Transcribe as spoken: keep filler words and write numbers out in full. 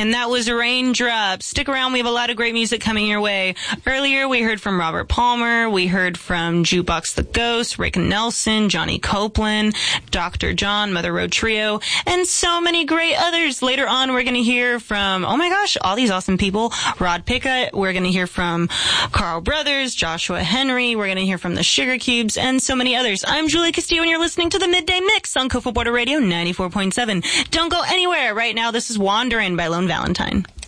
And that was Raindrops. Stick around. We have a lot of great music coming your way. Earlier, we heard from Robert Palmer. We heard from Jukebox the Ghost, Rick Nelson, Johnny Copeland, Doctor John, Mother Road Trio, and so many great others. Later on, we're going to hear from, oh my gosh, all these awesome people. Rod Pickett. We're going to hear from Carl Brothers, Joshua Henry. We're going to hear from the Sugar Cubes, and so many others. I'm Julie Castillo, and you're listening to the Midday Mix on Cocoa Border Radio ninety-four point seven. Don't go anywhere. Right now, this is Wanderin' by Lone Valentine.